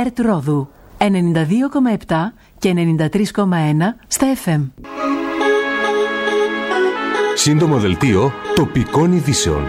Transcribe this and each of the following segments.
ΕΡΤ Ρόδου 92,7 και 93,1 στα FM. Σύντομο δελτίο τοπικών ειδήσεων.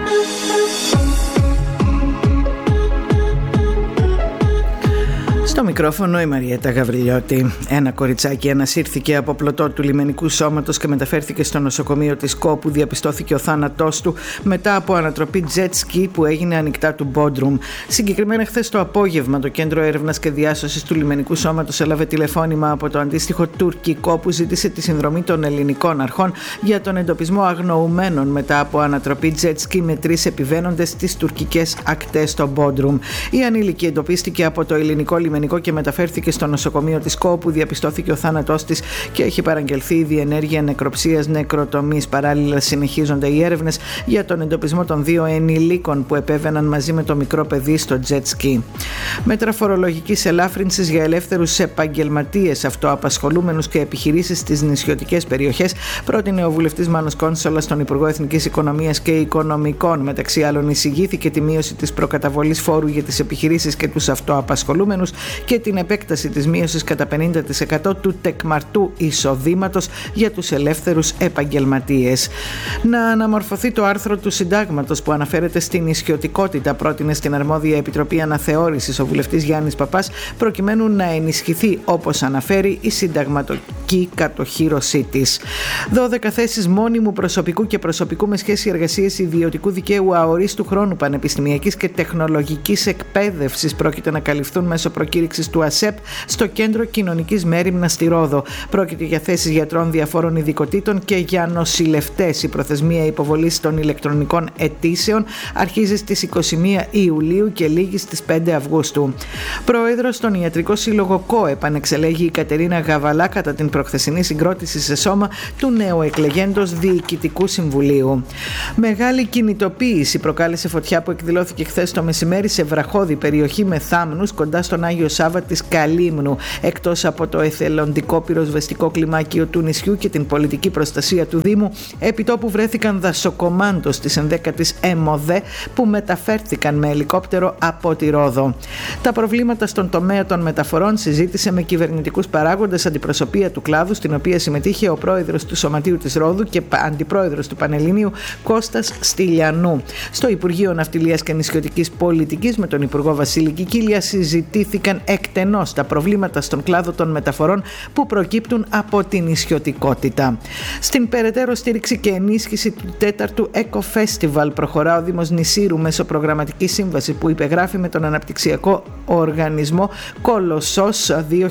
Στο μικρόφωνο η Μαριέτα Γαβριλιώτη. Ένα κοριτσάκι ανασύρθηκε από πλωτό του λιμενικού σώματος και μεταφέρθηκε στο νοσοκομείο της ΚΟ, που διαπιστώθηκε ο θάνατός του μετά από ανατροπή jet ski που έγινε ανοιχτά του Μπόντρουμ. Συγκεκριμένα χθες το απόγευμα το Κέντρο Έρευνας και Διάσωσης του Λιμενικού Σώματος έλαβε τηλεφώνημα από το αντίστοιχο τουρκικό, που ζήτησε τη συνδρομή των ελληνικών αρχών για τον εντοπισμό αγνοουμένων μετά από ανατροπή jet ski με 3 επιβαίνοντες στις τουρκικές ακτές στο Μπόντρουμ. Η ανήλικη εντοπίστηκε από το ελληνικό λιμενικό και μεταφέρθηκε στο νοσοκομείο της ΚΟ, που διαπιστώθηκε ο θάνατός της και έχει παραγγελθεί η διενέργεια νεκροψίας νεκροτομής. Παράλληλα συνεχίζονται οι έρευνες για τον εντοπισμό των 2 ενηλίκων που επέβαιναν μαζί με το μικρό παιδί στο jet ski. Μέτρα φορολογικής ελάφρυνσης για ελεύθερους επαγγελματίες, αυτοαπασχολούμενους και επιχειρήσεις στις νησιωτικές περιοχές πρότεινε ο βουλευτής Μάνος Κόνσολας στον Υπουργό Εθνικής Οικονομίας και Οικονομικών. Μεταξύ άλλων, εισηγήθηκε τη μείωση της προκαταβολής φόρου για τις επιχειρήσεις και τους αυτοαπασχολούμενους και την επέκταση της μείωσης κατά 50% του τεκμαρτού εισοδήματος για τους ελεύθερους επαγγελματίες. Να αναμορφωθεί το άρθρο του Συντάγματος που αναφέρεται στην νησιωτικότητα, πρότεινε στην αρμόδια Επιτροπή Αναθεώρησης ο βουλευτής Γιάννης Παπάς, προκειμένου να ενισχυθεί, όπως αναφέρει, η συνταγματική κατοχύρωσή της. 12 θέσεις μόνιμου προσωπικού και προσωπικού με σχέση εργασίας ιδιωτικού δικαίου αορίστου χρόνου πανεπιστημιακής και τεχνολογικής εκπαίδευσης πρόκειται να καλυφθούν μέσω προκήρυξης του ΑΣΕΠ στο Κέντρο Κοινωνικής Μέριμνας στη Ρόδο. Πρόκειται για θέσεις γιατρών διαφόρων ειδικοτήτων και για νοσηλευτές. Η προθεσμία υποβολής των ηλεκτρονικών αιτήσεων αρχίζει στις 21 Ιουλίου και λήγει στις 5 Αυγούστου. Πρόεδρος στον Ιατρικό Σύλλογο ΚΟ επανεξελέγει η Κατερίνα Γαβαλά κατά την προχθεσινή συγκρότηση σε σώμα του νεοεκλεγέντος Διοικητικού Συμβουλίου. Μεγάλη κινητοποίηση προκάλεσε φωτιά που εκδηλώθηκε χθες το μεσημέρι σε βραχώδη περιοχή με θάμνους κοντά στον Άγιο Σάββα της Καλύμνου. Εκτός από το εθελοντικό πυροσβεστικό κλιμάκιο του νησιού και την πολιτική προστασία του Δήμου, επιτόπου βρέθηκαν δασοκομάντος της 11ης ΕΜΟΔΕ που μεταφέρθηκαν με ελικόπτερο από τη Ρόδο. Τα προβλήματα στον τομέα των μεταφορών συζήτησε με κυβερνητικούς παράγοντες αντιπροσωπεία του κλάδου, στην οποία συμμετείχε ο πρόεδρος του Σωματείου της Ρόδου και αντιπρόεδρος του Πανελληνίου Κώστας Στυλιανού. Στο Υπουργείο Ναυτιλίας και Νησιωτικής Πολιτικής με τον Υπουργό Βασίλη Κικίλια συζητήθηκαν εκτενώς τα προβλήματα στον κλάδο των μεταφορών που προκύπτουν από την νησιωτικότητα. Στην περαιτέρω στήριξη και ενίσχυση του 4ου Eco Festival προχωρά ο Δήμος Νησίρου μέσω προγραμματική σύμβαση που υπεγράφει με τον αναπτυξιακό οργανισμό Κολοσσός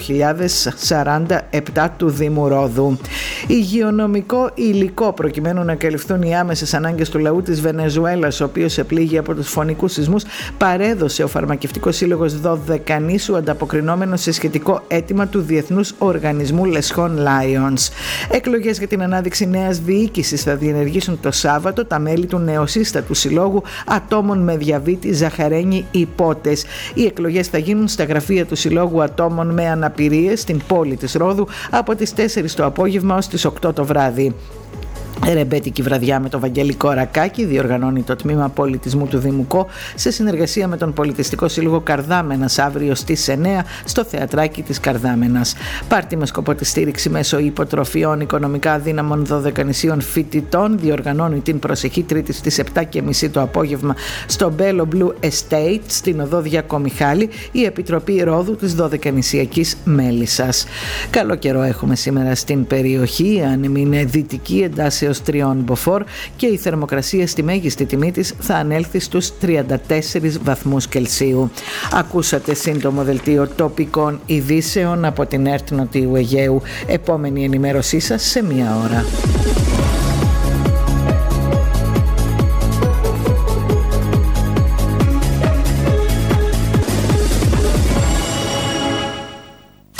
2047 του Δήμου Ρόδου. Υγειονομικό υλικό προκειμένου να καλυφθούν οι άμεσες ανάγκες του λαού της Βενεζουέλας, ο οποίος επλήγει από τους φωνικούς σεισμούς, παρέδωσε ο Φαρμακευτικός Σύλλογος Δωδεκανήσου, ανταποκρινόμενος σε σχετικό αίτημα του Διεθνούς Οργανισμού Λεσχών Lions. Εκλογές για την ανάδειξη νέας διοίκησης θα διενεργήσουν το Σάββατο τα μέλη του νεοσύστατου Συλλόγου Ατόμων με Διαβήτη Ζαχαρένη Υπότες. Οι εκλογές θα γίνουν στα γραφεία του Συλλόγου Ατόμων με Αναπηρίες στην πόλη της Ρόδου από τις 4 το απόγευμα ως τις 8 το βράδυ. Ρεμπέτικη βραδιά με το Βαγγέλη Κορακάκη διοργανώνει το Τμήμα Πολιτισμού του Δήμου ΚΟ σε συνεργασία με τον Πολιτιστικό Σύλλογο Καρδάμενας αύριο στις 9 στο Θεατράκι της Καρδάμενας. Πάρτι με σκοπό τη στήριξη μέσω υποτροφιών οικονομικά αδύναμων δωδεκανησίων φοιτητών διοργανώνει την προσεχή Τρίτη στις 7:30 το απόγευμα στο Bello Blue Estate στην οδό Διακομιχάλη η Επιτροπή Ρόδου της Δωδεκανησιακής Μέλισσας. Καλό καιρό έχουμε σήμερα στην περιοχή, αν είναι δυτική εντάσσεως 3 μποφόρ και η θερμοκρασία στη μέγιστη τιμή της θα ανέλθει στους 34 βαθμούς Κελσίου. Ακούσατε σύντομο δελτίο τοπικών ειδήσεων από την ΕΡΤ Νοτιού Αιγαίου. Επόμενη ενημέρωσή σας σε 1 ώρα.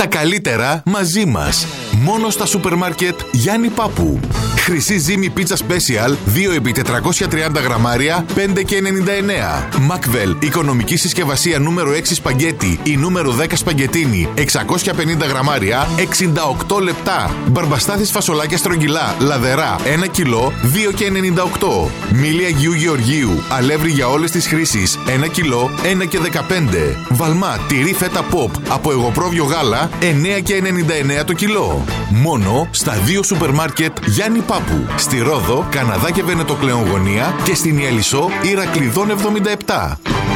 Τα καλύτερα μαζί μας. Μόνο στα σούπερ μάρκετ Γιάννη Πάπου. Χρυσή ζύμη πίτσα special 2x430 γραμμάρια 5,99. Μακβέλ οικονομική συσκευασία νούμερο 6 σπαγκέτι ή νούμερο 10 σπαγκετίνι 650 γραμμάρια 68 λεπτά. Μπαρμπαστάθης φασολάκια στρογγυλά λαδερά 1 κιλό 2,98. Μήλι Αγίου Γεωργίου αλεύρι για όλες τις χρήσεις 1 κιλό 1,15. Βαλμά τυρί φέτα pop από εγωπρόβιο γάλα 9,99 το κιλό. Μόνο στα 2 σούπερ μάρκετ Γιάννη Πάπου. Στη Ρόδο, Καναδά και Βενετοκλέον γωνία και στην Ιαλισσό Ηρακλειδών 77.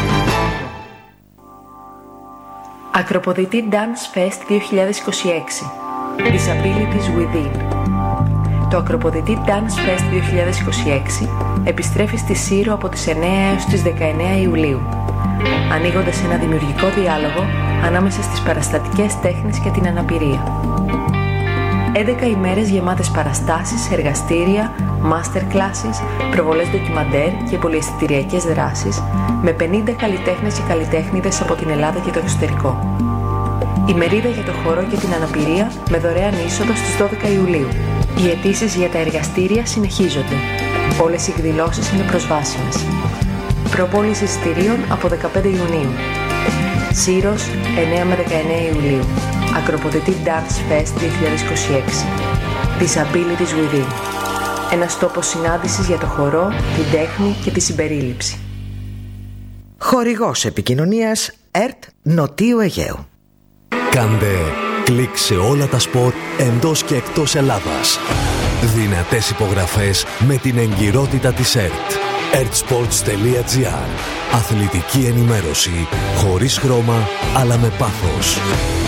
Ακροποδητή Dance Fest 2026. Disabilities Within. Το Ακροποδητή Dance Fest 2026 επιστρέφει στη Σύρο από τις 9 έως τις 19 Ιουλίου, ανοίγοντας ένα δημιουργικό διάλογο ανάμεσα στις παραστατικές τέχνες και την αναπηρία. 11 ημέρες γεμάτες παραστάσεις, εργαστήρια, master classes, προβολές ντοκιμαντέρ και πολυαισθητηριακές δράσεις με 50 καλλιτέχνες και καλλιτέχνηδες από την Ελλάδα και το εξωτερικό. Η μερίδα για το χορό και την αναπηρία με δωρεάν είσοδο στις 12 Ιουλίου. Οι αιτήσεις για τα εργαστήρια συνεχίζονται. Όλες οι εκδηλώσεις είναι προσβάσιμες. Προπόληση εισιτηρίων από 15 Ιουνίου. Σύρος 9 με 19 Ιουλίου. Ακροποδητή Dance Fest 2026. Disabilities Within. Ένας τόπος συνάντησης για το χορό, την τέχνη και τη συμπερίληψη. Χορηγός επικοινωνίας ΕΡΤ Νοτίου Αιγαίου. Κάντε κλικ σε όλα τα σπορ εντός και εκτός Ελλάδας. Δυνατές υπογραφές με την εγκυρότητα της ΕΡΤ. ertsports.gr. Αθλητική ενημέρωση χωρίς χρώμα αλλά με πάθος.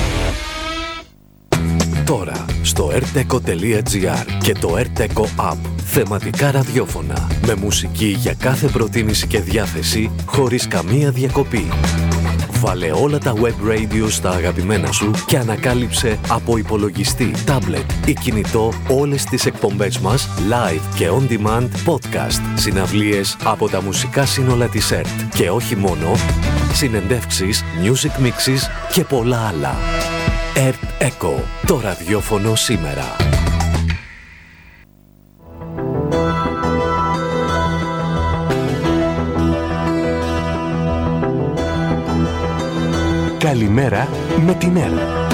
Τώρα στο erteco.gr και το Erteco App. Θεματικά ραδιόφωνα με μουσική για κάθε προτίμηση και διάθεση χωρίς καμία διακοπή. Βάλε όλα τα web radio στα αγαπημένα σου και ανακάλυψε από υπολογιστή, τάμπλετ ή κινητό όλες τις εκπομπές μας live και on demand podcast, συναυλίες από τα μουσικά σύνολα της ΕΡΤ και όχι μόνο, συνεντεύξεις, music mixes και πολλά άλλα. ΕΡΤ Echo, το ραδιόφωνο σήμερα. Καλημέρα με την ΕΛ.